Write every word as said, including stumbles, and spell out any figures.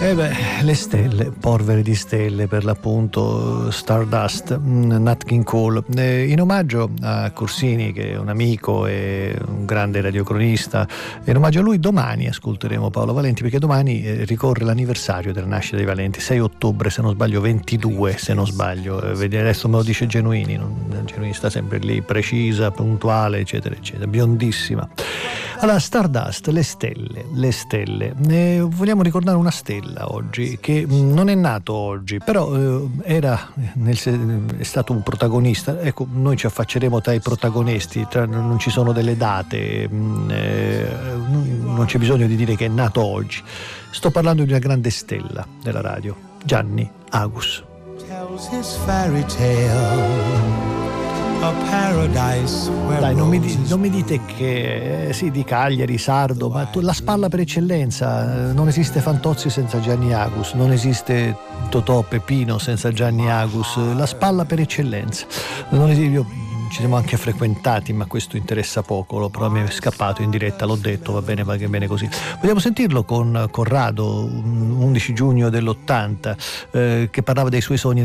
Eh beh, le stelle, polvere di stelle per l'appunto, Stardust, Nat King Cole. Eh, in omaggio a Corsini, che è un amico e un grande radiocronista, in omaggio a lui domani ascolteremo Paolo Valenti, perché domani eh, ricorre l'anniversario della nascita di Valenti, sei ottobre se non sbaglio, ventidue se non sbaglio, eh, vedi, adesso me lo dice Genuini, non, Genuini sta sempre lì, precisa, puntuale, eccetera, eccetera, biondissima. Allora, Stardust, le stelle, le stelle. Eh, vogliamo ricordare una stella oggi, che non è nato oggi, però eh, era nel, è stato un protagonista. Ecco, noi ci affacceremo tra i protagonisti, tra, non ci sono delle date, eh, non c'è bisogno di dire che è nato oggi. Sto parlando di una grande stella della radio, Gianni Agus. Tells his fairy tale. Dai, non mi, non mi dite che eh, sì, di Cagliari, sardo, ma tu, la spalla per eccellenza. Non esiste Fantozzi senza Gianni Agus, non esiste Totò Peppino senza Gianni Agus, la spalla per eccellenza. Non esiste, io, ci siamo anche frequentati, ma questo interessa poco, però mi è scappato in diretta, l'ho detto, va bene, va bene così. Vogliamo sentirlo con Corrado, undici giugno dell'ottanta, eh, che parlava dei suoi sogni